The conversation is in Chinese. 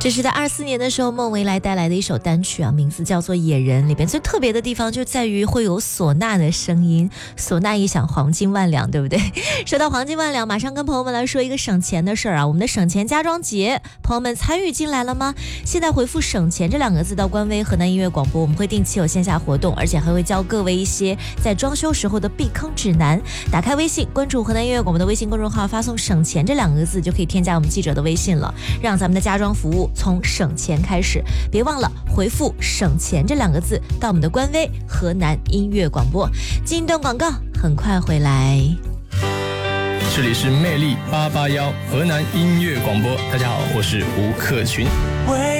这是在24年的时候孟维来带来的一首单曲啊，名字叫做《野人》。里边最特别的地方就在于会有唢呐的声音，唢呐一响黄金万两，对不对？说到黄金万两，马上跟朋友们来说一个省钱的事儿啊。我们的省钱家装节，朋友们参与进来了吗？现在回复省钱这2个字到官微河南音乐广播，我们会定期有线下活动，而且还会教各位一些在装修时候的避坑指南。打开微信，关注河南音乐广播的微信公众号，发送省钱这2个字就可以添加我们记者的微信了，让咱们的家装服务从省钱开始。别忘了回复省钱这2个字到我们的官微河南音乐广播。进一段广告，很快回来。 这里是魅力881河南音乐广播，大家好，我是吴克群。